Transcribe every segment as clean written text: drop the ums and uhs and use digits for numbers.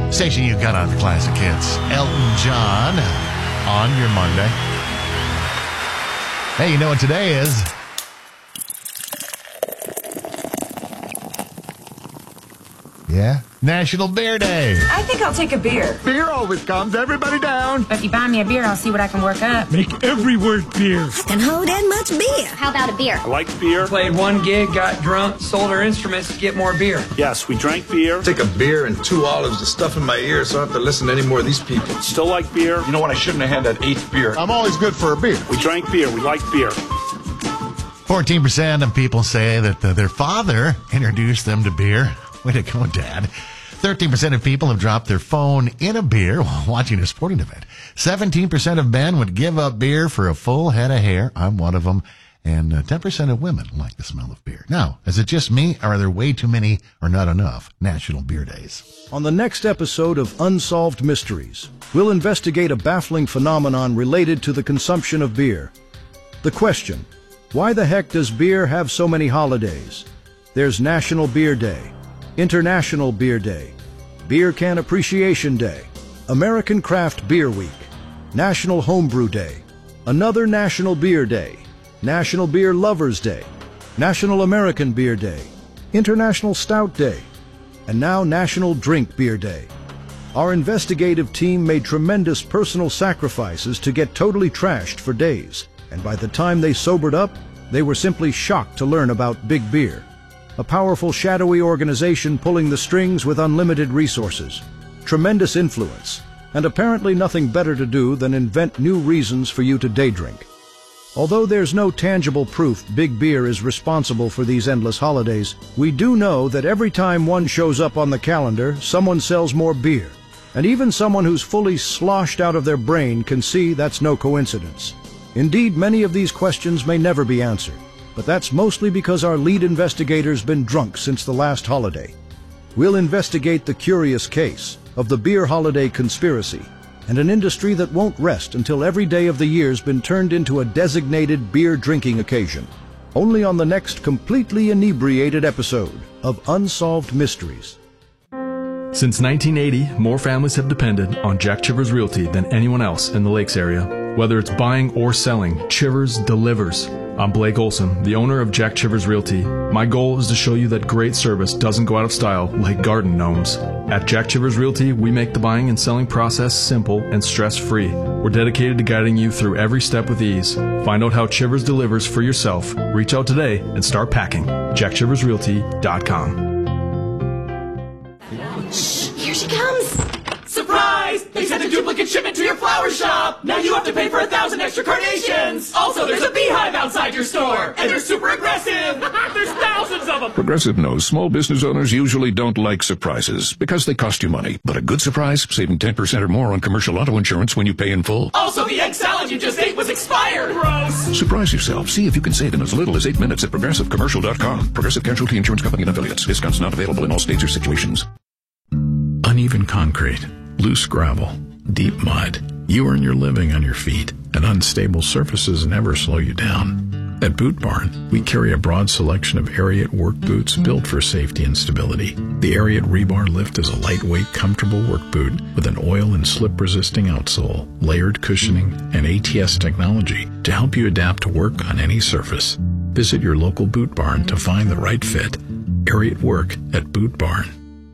Station you got on Classic Hits. Elton John on your Monday. Hey, you know what today is? Yeah? National Beer Day. I think I'll take a beer. Beer always comes. Everybody down. But if you buy me a beer, I'll see what I can work up. Make every word beer. Can hold that much beer. How about a beer? I like beer. Played one gig, got drunk, sold our instruments to get more beer. Yes, we drank beer. Take a beer and 2 olives to stuff in my ear so I don't have to listen to any more of these people. Still like beer. You know what? I shouldn't have had that 8th beer. I'm always good for a beer. We drank beer. We like beer. 14% of people say that their father introduced them to beer. Way to go, Dad. 13% of people have dropped their phone in a beer while watching a sporting event. 17% of men would give up beer for a full head of hair. I'm one of them. And 10% of women like the smell of beer. Now, is it just me, or are there way too many or not enough National Beer Days? On the next episode of Unsolved Mysteries, we'll investigate a baffling phenomenon related to the consumption of beer. The question, why the heck does beer have so many holidays? There's National Beer Day, International Beer Day, Beer Can Appreciation Day, American Craft Beer Week, National Homebrew Day, another National Beer Day, National Beer Lovers Day, National American Beer Day, International Stout Day, and now National Drink Beer Day. Our investigative team made tremendous personal sacrifices to get totally trashed for days, and by the time they sobered up, they were simply shocked to learn about Big Beer, a powerful shadowy organization pulling the strings with unlimited resources, tremendous influence, and apparently nothing better to do than invent new reasons for you to day drink. Although there's no tangible proof Big Beer is responsible for these endless holidays, we do know that every time one shows up on the calendar, someone sells more beer. And even someone who's fully sloshed out of their brain can see that's no coincidence. Indeed, many of these questions may never be answered, but that's mostly because our lead investigator's been drunk since the last holiday. We'll investigate the curious case of the beer holiday conspiracy, and an industry that won't rest until every day of the year's been turned into a designated beer drinking occasion. Only on the next completely inebriated episode of Unsolved Mysteries. Since 1980, more families have depended on Jack Chivers Realty than anyone else in the Lakes area. Whether it's buying or selling, Chivers delivers. I'm Blake Olson, the owner of Jack Chivers Realty. My goal is to show you that great service doesn't go out of style like garden gnomes. At Jack Chivers Realty, we make the buying and selling process simple and stress-free. We're dedicated to guiding you through every step with ease. Find out how Chivers delivers for yourself. Reach out today and start packing. JackChiversRealty.com. Shh, here she comes. Surprise! They sent a duplicate shipment to your flower shop! Now you have to pay for 1,000 extra carnations! Also, there's a beehive outside your store! And they're super aggressive! There's thousands of them! Progressive knows small business owners usually don't like surprises because they cost you money. But a good surprise, saving 10% or more on commercial auto insurance when you pay in full. Also, the egg salad you just ate was expired! Gross! Surprise yourself. See if you can save in as little as 8 minutes at ProgressiveCommercial.com. Progressive Casualty Insurance Company and Affiliates. Discounts not available in all states or situations. Uneven concrete, loose gravel, deep mud. You earn your living on your feet, and unstable surfaces never slow you down. At Boot Barn, we carry a broad selection of Ariat work boots built for safety and stability. The Ariat Rebar Lift is a lightweight, comfortable work boot with an oil and slip-resisting outsole, layered cushioning, and ATS technology to help you adapt to work on any surface. Visit your local Boot Barn to find the right fit. Ariat Work at Boot Barn.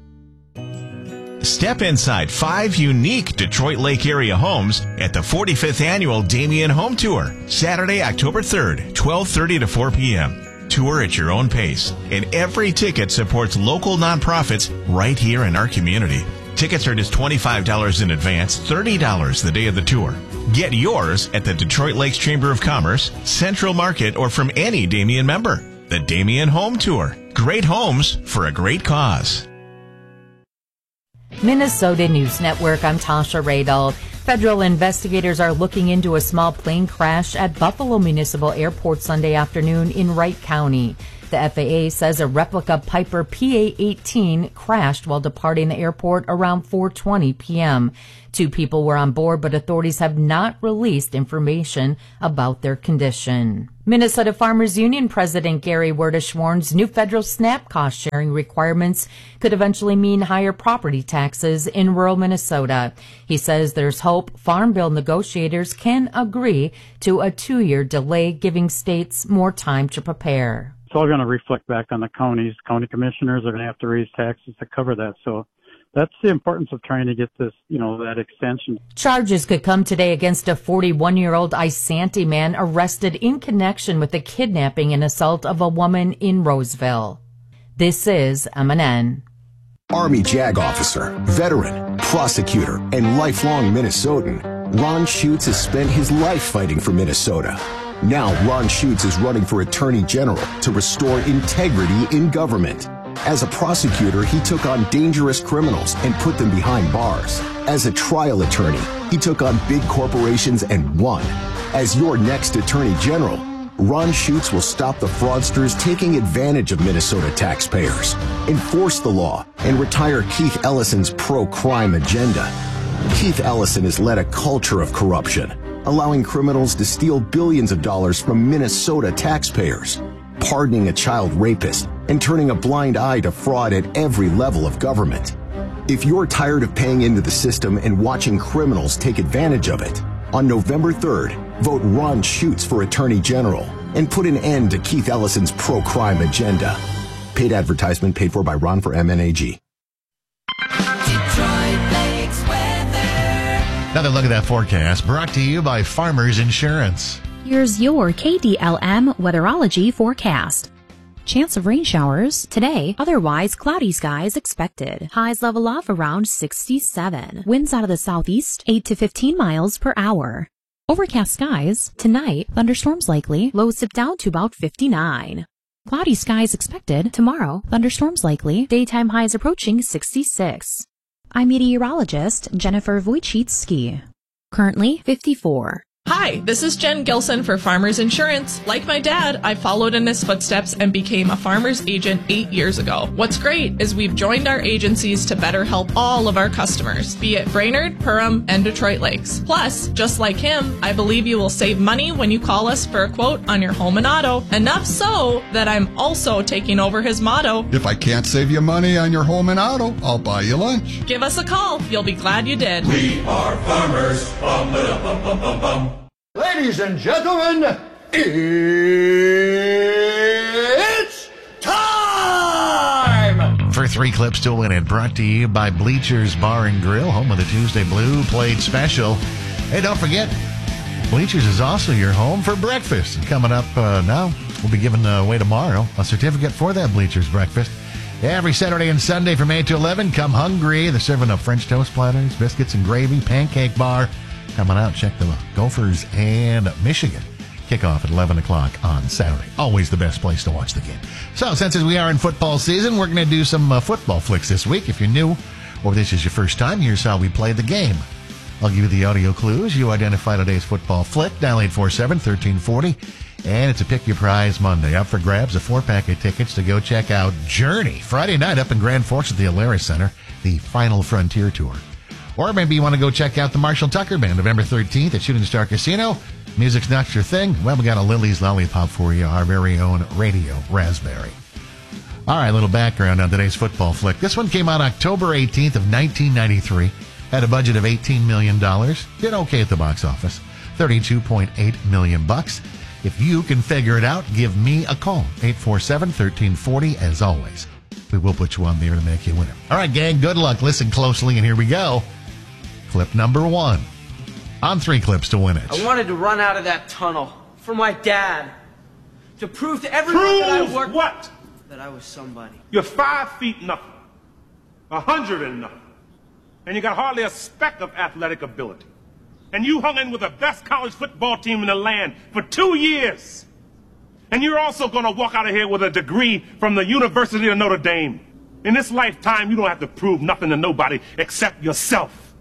Step inside 5 unique Detroit Lake area homes at the 45th Annual Damien Home Tour, Saturday, October 3rd, 12:30 to 4 p.m. Tour at your own pace, and every ticket supports local nonprofits right here in our community. Tickets are just $25 in advance, $30 the day of the tour. Get yours at the Detroit Lakes Chamber of Commerce, Central Market, or from any Damien member. The Damien Home Tour. Great homes for a great cause. Minnesota News Network, I'm Tasha Radel. Federal investigators are looking into a small plane crash at Buffalo Municipal Airport Sunday afternoon in Wright County. The FAA says a replica Piper PA-18 crashed while departing the airport around 4:20 p.m. 2 people were on board, but authorities have not released information about their condition. Minnesota Farmers Union President Gary Werdish warns new federal SNAP cost-sharing requirements could eventually mean higher property taxes in rural Minnesota. He says there's hope Farm Bill negotiators can agree to a 2-year delay, giving states more time to prepare. It's all going to reflect back on the counties. County commissioners are going to have to raise taxes to cover that. So that's the importance of trying to get this, that extension. Charges could come today against a 41-year-old Isanti man arrested in connection with the kidnapping and assault of a woman in Roseville. This is MNN. Army JAG officer, veteran, prosecutor, and lifelong Minnesotan, Ron Schutz has spent his life fighting for Minnesota. Now Ron Schutz is running for Attorney General to restore integrity in government. As a prosecutor, he took on dangerous criminals and put them behind bars. As a trial attorney, he took on big corporations and won. As your next Attorney General, Ron Schutz will stop the fraudsters taking advantage of Minnesota taxpayers, enforce the law, and retire Keith Ellison's pro-crime agenda. Keith Ellison has led a culture of corruption, allowing criminals to steal billions of dollars from Minnesota taxpayers, pardoning a child rapist, and turning a blind eye to fraud at every level of government. If you're tired of paying into the system and watching criminals take advantage of it, on November 3rd, vote Ron Schutz for Attorney General and put an end to Keith Ellison's pro-crime agenda. Paid advertisement paid for by Ron for MNAG. Another look at that forecast brought to you by Farmers Insurance. Here's your KDLM weatherology forecast. Chance of rain showers today, otherwise cloudy skies expected. Highs level off around 67. Winds out of the southeast, 8 to 15 miles per hour. Overcast skies tonight, thunderstorms likely, lows dip down to about 59. Cloudy skies expected tomorrow, thunderstorms likely, daytime highs approaching 66. I'm meteorologist Jennifer Wojcicki. Currently 54. Hi, this is Jen Gilson for Farmers Insurance. Like my dad, I followed in his footsteps and became a farmer's agent 8 years ago. What's great is we've joined our agencies to better help all of our customers, be it Brainerd, Perham, and Detroit Lakes. Plus, just like him, I believe you will save money when you call us for a quote on your home and auto. Enough so that I'm also taking over his motto. If I can't save you money on your home and auto, I'll buy you lunch. Give us a call. You'll be glad you did. We are farmers. Bum, ba, bum, bum, bum, bum. Ladies and gentlemen, it's time! For 3 clips to win it, brought to you by Bleachers Bar and Grill, home of the Tuesday Blue Plate Special. Hey, don't forget, Bleachers is also your home for breakfast. Coming up now, we'll be giving away tomorrow a certificate for that Bleachers breakfast. Every Saturday and Sunday from 8 to 11, come hungry. They're serving up French toast platters, biscuits and gravy, pancake bar. Coming out, check the Gophers and Michigan. Kickoff at 11 o'clock on Saturday. Always the best place to watch the game. So, since we are in football season, we're going to do some football flicks this week. If you're new or this is your first time, here's how we play the game. I'll give you the audio clues. You identify today's football flick. Dial 847-1340. And it's a Pick Your Prize Monday. Up for grabs, a 4-pack of tickets to go check out Journey Friday night up in Grand Forks at the Alaris Center, the Final Frontier Tour. Or maybe you want to go check out the Marshall Tucker Band November 13th at Shooting Star Casino. Music's not your thing? Well, we got a Lily's Lollipop for you, our very own Radio Raspberry. All right, a little background on today's football flick. This one came out October 18th of 1993. Had a budget of $18 million. Did okay at the box office. $32.8 million. If you can figure it out, give me a call. 847-1340 as always. We will put you on the air to make you winner. All right, gang, good luck. Listen closely, and here we go. Clip number 1. On 3 clips to win it. I wanted to run out of that tunnel for my dad. To prove to everyone that I worked. What? That I was somebody. You're 5 feet nothing. 100 and nothing. And you got hardly a speck of athletic ability. And you hung in with the best college football team in the land for 2 years. And you're also going to walk out of here with a degree from the University of Notre Dame. In this lifetime, you don't have to prove nothing to nobody except yourself. All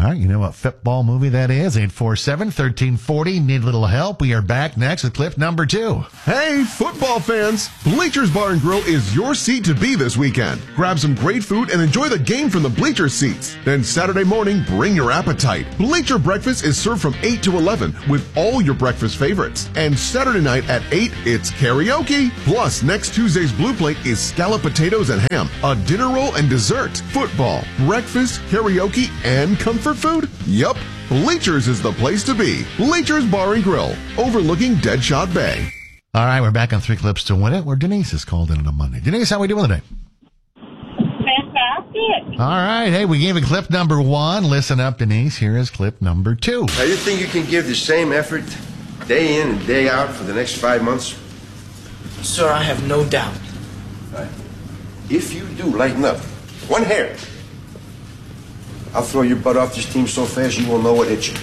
right, you know what football movie that is? 847-1340. Need a little help? We are back next with clip number 2. Hey, football fans! Bleachers Bar and Grill is your seat to be this weekend. Grab some great food and enjoy the game from the bleacher seats. Then Saturday morning, bring your appetite. Bleacher breakfast is served from 8 to 11 with all your breakfast favorites. And Saturday night at 8, it's karaoke. Plus, next Tuesday's Blue Plate is scallop potatoes and ham, a dinner roll and dessert, football, breakfast, karaoke, and comfort food? Yup. Bleachers is the place to be. Bleachers Bar and Grill, overlooking Deadshot Bay. All right, we're back on 3 Clips to Win It, where Denise is called in on a Monday. Denise, how are we doing today? Fantastic. All right, hey, we gave you clip number 1. Listen up, Denise. Here is clip number 2. Now, you think you can give the same effort day in and day out for the next 5 months? Sir, I have no doubt. Right. If you do, lighten up. 1 hair. I'll throw your butt off this team so fast you won't know what hit you.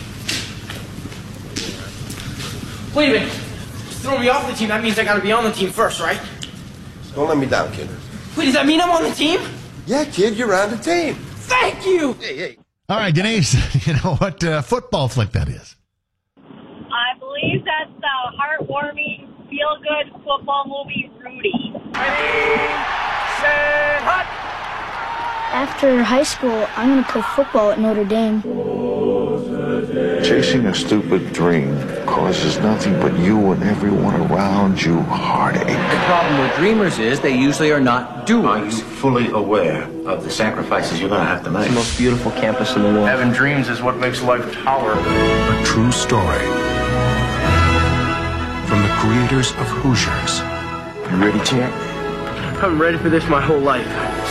Wait a minute. Throw me off the team, that means I gotta be on the team first, right? Don't let me down, kid. Wait, does that mean I'm on the team? Yeah, kid, you're on the team. Thank you! Hey. All right, Denise, you know what football flick that is? I believe that's the heartwarming, feel-good football movie, Rudy. Ready, set, hot! After high school, I'm going to play football at Notre Dame. Chasing a stupid dream causes nothing but you and everyone around you heartache. The problem with dreamers is they usually are not doers. Are you fully aware of the sacrifices you're going to have to make? It's the most beautiful campus in the world. Having dreams is what makes life tolerable. A true story from the creators of Hoosiers. You ready, champ? I'm ready for this my whole life.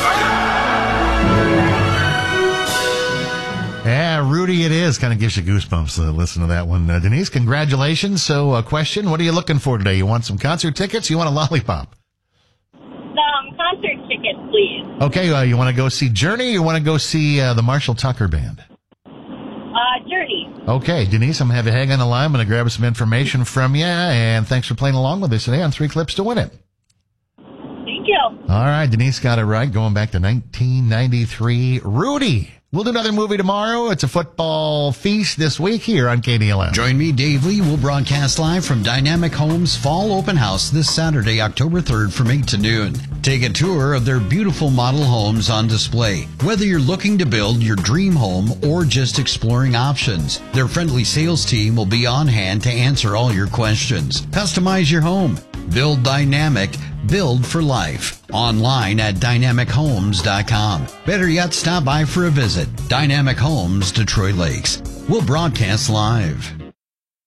Yeah, Rudy it is. Kind of gives you goosebumps to listen to that one. Denise, congratulations. So, question, what are you looking for today? You want some concert tickets? You want a lollipop? Concert tickets, please. Okay, you want to go see Journey or you want to go see the Marshall Tucker Band? Journey. Okay, Denise, I'm going to have you hang on the line. I'm going to grab some information from you, and thanks for playing along with us today on 3 Clips to Win It. Thank you. All right, Denise got it right, going back to 1993. Rudy. We'll do another movie tomorrow. It's a football feast this week here on KDLM. Join me, Dave Lee. We'll broadcast live from Dynamic Homes Fall Open House this Saturday, October 3rd from 8 to noon. Take a tour of their beautiful model homes on display. Whether you're looking to build your dream home or just exploring options, their friendly sales team will be on hand to answer all your questions. Customize your home. Build dynamic. Build for life. Online at dynamichomes.com. Better yet, stop by for a visit. Dynamic Homes, Detroit Lakes. We'll broadcast live.